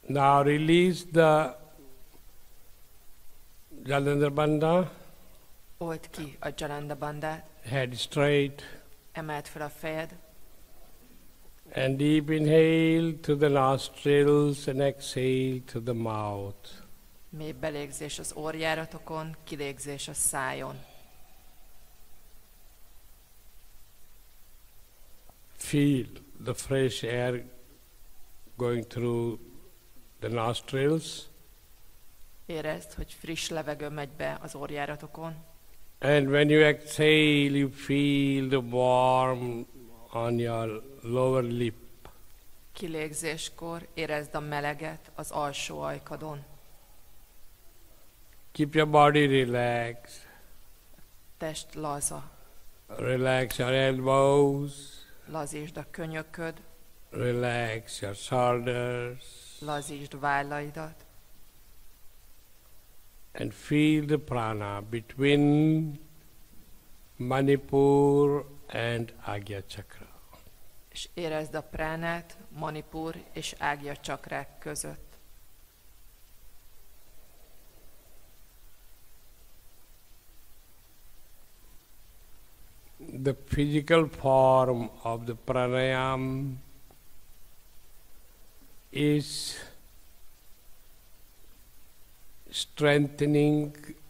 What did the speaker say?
Now release the Jalandhar Bandha. Old ki a Jalanda bandát, Head straight. emeld fel a fejed, And deep inhale to the nostrils and exhale to the mouth. mély belégzés az orrjáratokon, kilégzés a szájon. Feel the fresh air going through the nostrils. Érezd, hogy friss levegő megy be az orrjáratokon, And when you exhale, you feel the warm on your lower lip. kilégzéskor érezd a meleget az alsó ajkadon. Keep your body relaxed. Test laza, Relax your elbows. lazítsd a könyököd, Relax your shoulders. lazítsd vállaidat, And feel the prana between Manipur and Agya Chakra. és érezd a pránát Manipur és Ágya csakrák között. The physical form of the pranayam is strengthening